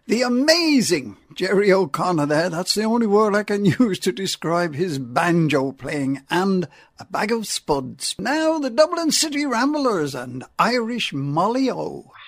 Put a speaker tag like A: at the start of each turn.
A: The amazing Jerry O'Connor there, that's the only word I can use to describe his banjo playing, and a bag of spuds. Now the Dublin City Ramblers and Irish Molly O.